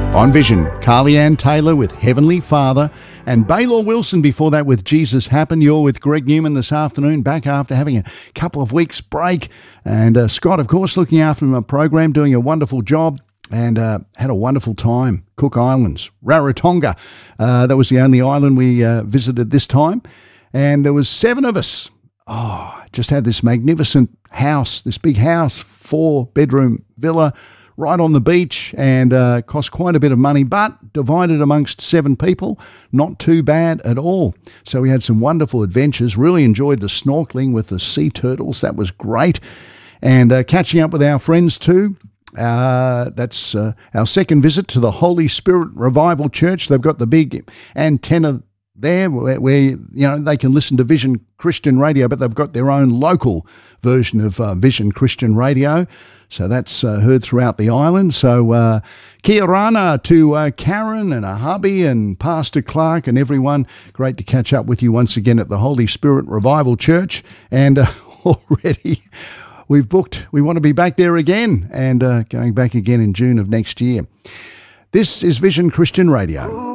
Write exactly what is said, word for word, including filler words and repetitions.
On Vision, Carly Ann Taylor with Heavenly Father, and Baylor Wilson before that with Jesus Happened. You're with Greg Newman this afternoon, back after having a couple of weeks break. And uh, Scott, of course, looking after my program, doing a wonderful job, and uh, had a wonderful time. Cook Islands, Rarotonga. Uh, that was the only island we uh, visited this time. And there was seven of us. Oh, just had this magnificent house, this big house, four-bedroom villa, right on the beach, and uh, cost quite a bit of money, but divided amongst seven people, not too bad at all. So we had some wonderful adventures, really enjoyed the snorkeling with the sea turtles. That was great. And uh, catching up with our friends too. Uh, that's uh, our second visit to the Holy Spirit Revival Church. They've got the big antenna there where, where you know they can listen to Vision Christian Radio, but they've got their own local version of uh, Vision Christian Radio. So that's uh, heard throughout the island. So uh, kia rana to uh, Karen and her hubby and Pastor Clark and everyone. Great to catch up with you once again at the Holy Spirit Revival Church. And uh, already we've booked, we want to be back there again and uh, going back again in June of next year. This is Vision Christian Radio.